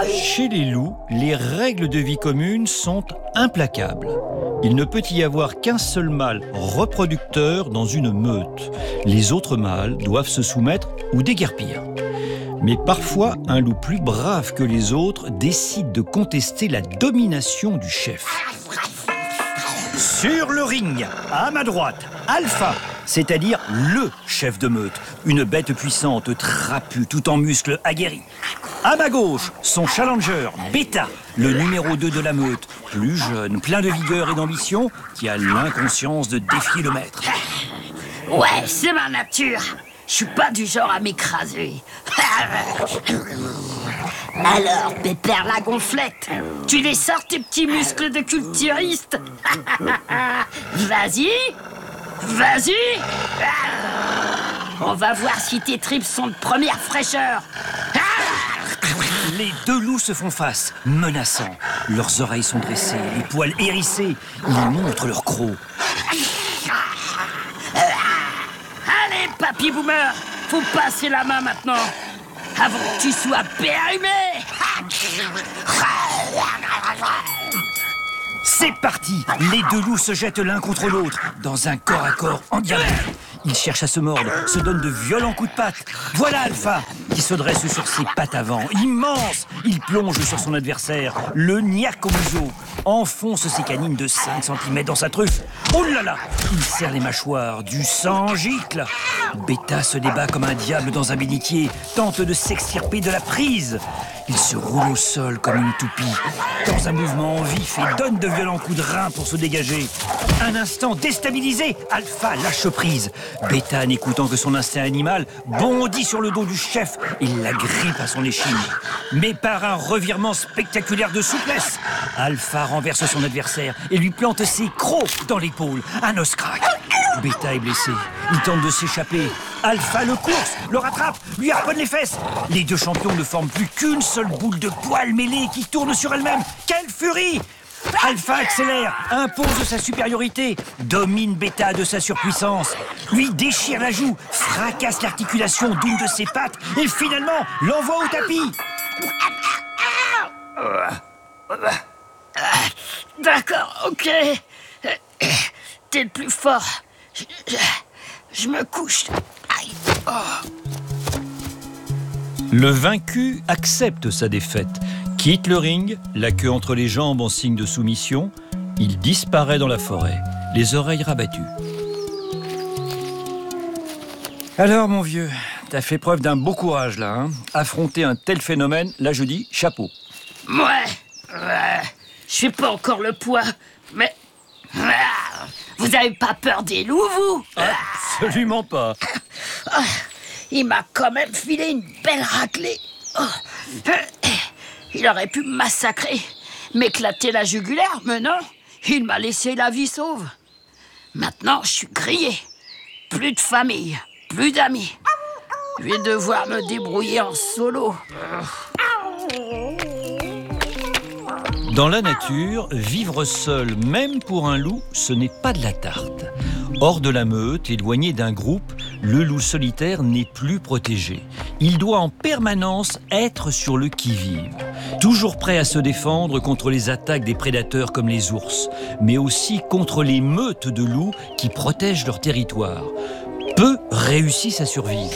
Chez les loups, les règles de vie commune sont implacables. Il ne peut y avoir qu'un seul mâle reproducteur dans une meute. Les autres mâles doivent se soumettre ou déguerpir. Mais parfois, un loup plus brave que les autres décide de contester la domination du chef. Sur le ring, à ma droite, Alpha, c'est-à-dire le chef de meute. Une bête puissante, trapue, tout en muscles aguerris. À ma gauche, son challenger, Beta, le numéro 2 de la meute. Plus jeune, plein de vigueur et d'ambition, qui a l'inconscience de défier le maître. Ouais, c'est ma nature. Je suis pas du genre à m'écraser. Alors, Pépère la gonflette, tu les sors tes petits muscles de culturiste. Vas-y. On va voir si tes tripes sont de première fraîcheur. Les deux loups se font face, menaçants. Leurs oreilles sont dressées, les poils hérissés. Ils montrent leur croc. Allez, papy boomer, faut passer la main maintenant, avant que tu sois périmé. C'est parti! Les deux loups se jettent l'un contre l'autre, dans un corps à corps en diamant. Ils cherchent à se mordre, se donnent de violents coups de patte. Voilà Alpha, qui se dresse sur ses pattes avant, immense. Il plonge sur son adversaire, le niaque au museau, enfonce ses canines de 5 cm dans sa truffe. Oh là là! Il serre les mâchoires, du sang gicle. Beta se débat comme un diable dans un bénitier, tente de s'extirper de la prise. Il se roule au sol comme une toupie, dans un mouvement vif et donne de violents coups de rein pour se dégager. Un instant déstabilisé, Alpha lâche prise. Beta, n'écoutant que son instinct animal, bondit sur le dos du chef et l'agrippe à son échine. Mais par un revirement spectaculaire de souplesse, Alpha renverse son adversaire et lui plante ses crocs dans l'épaule. Un os craque. Beta est blessé. Il tente de s'échapper. Alpha le course, le rattrape, lui harponne les fesses. Les deux champions ne forment plus qu'une seule boule de poils mêlés qui tourne sur elle-même. Quelle furie! Alpha accélère, impose sa supériorité, domine Beta de sa surpuissance, lui déchire la joue, fracasse l'articulation d'une de ses pattes et finalement l'envoie au tapis. D'accord, ok. T'es le plus fort. Je me couche. Aïe. Oh. Le vaincu accepte sa défaite, quitte le ring, la queue entre les jambes en signe de soumission. Il disparaît dans la forêt, les oreilles rabattues. Alors, mon vieux, t'as fait preuve d'un beau courage, là. Hein. Affronter un tel phénomène, là, je dis chapeau. Ouais. Je suis pas encore le poids, mais... Vous avez pas peur des loups, vous? Absolument pas. Il m'a quand même filé une belle raclée. Il aurait pu me massacrer, m'éclater la jugulaire, mais non, il m'a laissé la vie sauve. Maintenant, je suis grillé. Plus de famille, plus d'amis. Je vais devoir me débrouiller en solo. Dans la nature, vivre seul, même pour un loup, ce n'est pas de la tarte. Hors de la meute, éloigné d'un groupe, le loup solitaire n'est plus protégé. Il doit en permanence être sur le qui-vive. Toujours prêt à se défendre contre les attaques des prédateurs comme les ours, mais aussi contre les meutes de loups qui protègent leur territoire. Peu réussissent à survivre.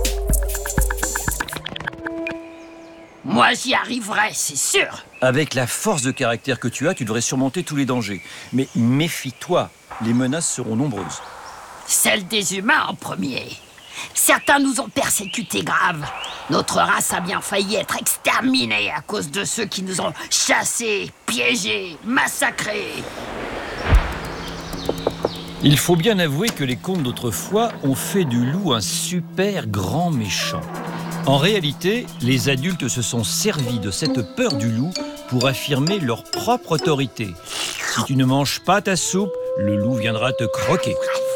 Moi, j'y arriverai, c'est sûr. Avec la force de caractère que tu as, tu devrais surmonter tous les dangers. Mais méfie-toi, les menaces seront nombreuses. Celles des humains en premier. Certains nous ont persécutés grave. Notre race a bien failli être exterminée à cause de ceux qui nous ont chassés, piégés, massacrés. Il faut bien avouer que les contes d'autrefois ont fait du loup un super grand méchant. En réalité, les adultes se sont servis de cette peur du loup pour affirmer leur propre autorité. Si tu ne manges pas ta soupe, le loup viendra te croquer.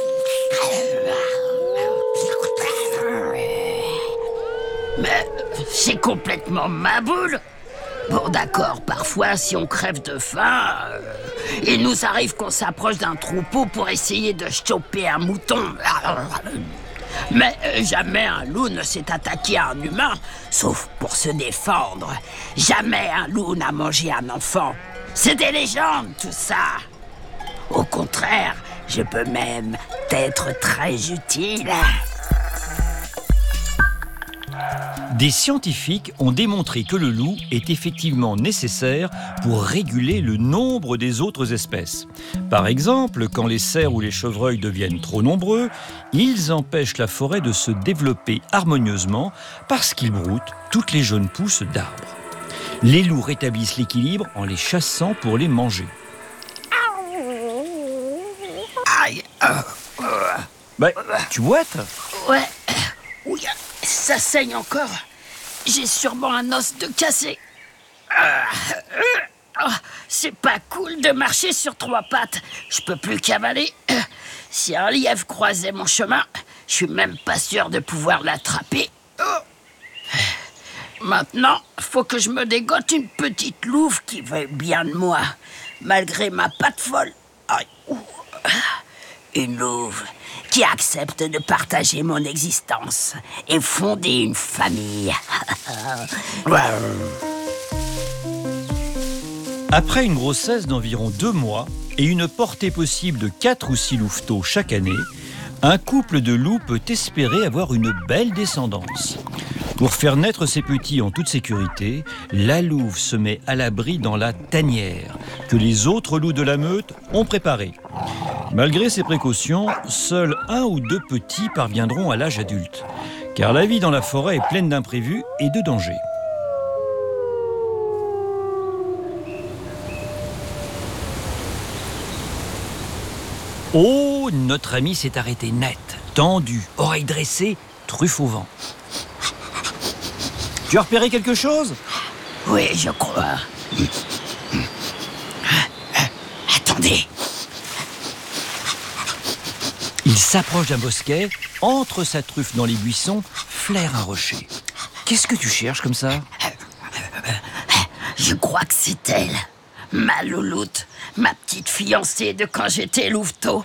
Mais c'est complètement ma boule. Bon d'accord, parfois si on crève de faim, il nous arrive qu'on s'approche d'un troupeau pour essayer de choper un mouton. Mais jamais un loup ne s'est attaqué à un humain, sauf pour se défendre. Jamais un loup n'a mangé un enfant. C'est des légendes, tout ça. Au contraire, je peux même être très utile. Des scientifiques ont démontré que le loup est effectivement nécessaire pour réguler le nombre des autres espèces. Par exemple, quand les cerfs ou les chevreuils deviennent trop nombreux, ils empêchent la forêt de se développer harmonieusement parce qu'ils broutent toutes les jeunes pousses d'arbres. Les loups rétablissent l'équilibre en les chassant pour les manger. Aïe. Tu boites ? Ouais. Ouh, ça saigne encore. J'ai sûrement un os de cassé. C'est pas cool de marcher sur 3 pattes. Je peux plus cavaler. Si un lièvre croisait mon chemin, je suis même pas sûr de pouvoir l'attraper. Maintenant, faut que je me dégote une petite louve qui veuille bien de moi, malgré ma patte folle. Aïe. Une louve qui accepte de partager mon existence et fonder une famille. Après une grossesse d'environ 2 mois et une portée possible de 4 ou 6 louveteaux chaque année, un couple de loups peut espérer avoir une belle descendance. Pour faire naître ses petits en toute sécurité, la louve se met à l'abri dans la tanière que les autres loups de la meute ont préparée. Malgré ces précautions, seuls 1 ou 2 petits parviendront à l'âge adulte, car la vie dans la forêt est pleine d'imprévus et de dangers. Oh, notre ami s'est arrêté net, tendu, oreilles dressées, truffe au vent. Tu as repéré quelque chose ? Oui, je crois. Attendez. Il s'approche d'un bosquet, entre sa truffe dans les buissons, flaire un rocher. Qu'est-ce que tu cherches comme ça ? Je crois que c'est elle. Ma louloute, ma petite fiancée de quand j'étais louveteau.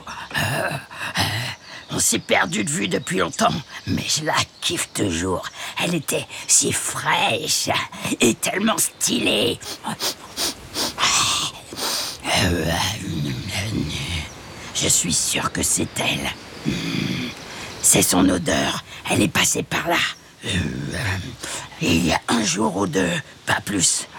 On s'est perdu de vue depuis longtemps, mais je la kiffe toujours. Elle était si fraîche et tellement stylée. Je suis sûr que c'est elle. C'est son odeur. Elle est passée par là. Il y a 1 jour ou 2, pas plus.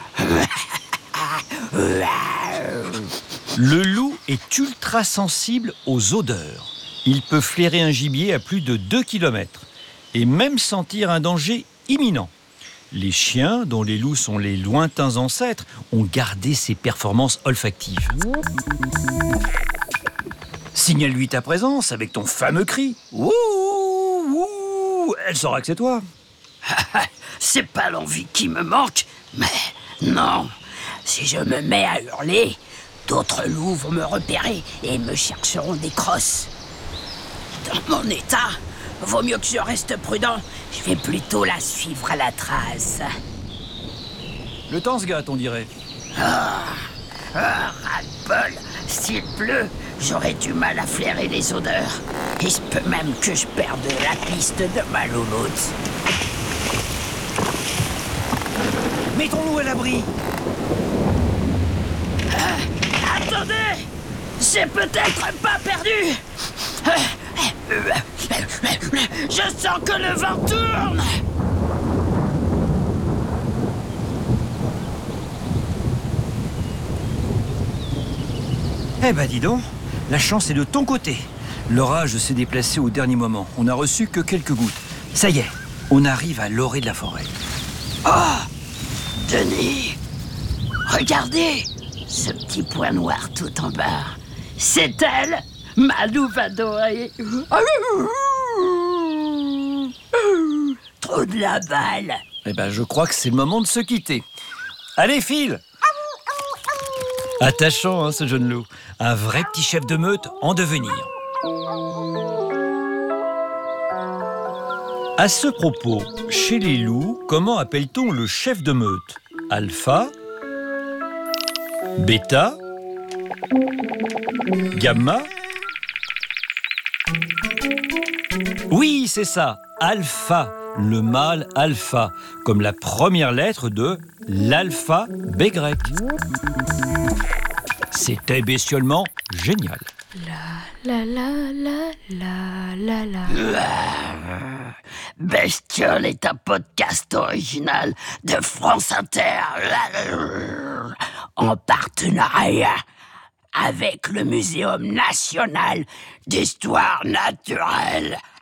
Le loup est ultra sensible aux odeurs. Il peut flairer un gibier à plus de 2 km et même sentir un danger imminent. Les chiens, dont les loups sont les lointains ancêtres, ont gardé ces performances olfactives. Signale-lui ta présence avec ton fameux cri. Ouh, ouh, elle saura que c'est toi. C'est pas l'envie qui me manque, mais non. Si je me mets à hurler, d'autres loups vont me repérer et me chercheront des crosses. Dans mon état, vaut mieux que je reste prudent. Je vais plutôt la suivre à la trace. Le temps se gâte, on dirait. Ras-le-bol. S'il pleut, j'aurai du mal à flairer les odeurs. Il se peut même que je perde la piste de ma louloute. Mettons-nous à l'abri. Attendez! J'ai peut-être pas perdu! Je sens que le vent tourne! Eh ben dis donc, la chance est de ton côté. L'orage s'est déplacé au dernier moment. On n'a reçu que quelques gouttes. Ça y est, on arrive à l'orée de la forêt. Oh! Denis! Regardez! Ce petit point noir tout en bas. C'est elle, ma louve adorée. Trop de la balle. Eh ben je crois que c'est le moment de se quitter. Allez, file! Attachant, hein, ce jeune loup. Un vrai petit chef de meute en devenir. À ce propos, chez les loups, comment appelle-t-on le chef de meute ? Alpha ? Bêta ? Gamma ? Oui, c'est ça, alpha, le mâle alpha, comme la première lettre de l'alphabet grec. C'était bestiolement génial. La la la la la la. Bestiole est un podcast original de France Inter en partenariat avec le Muséum national d'histoire naturelle.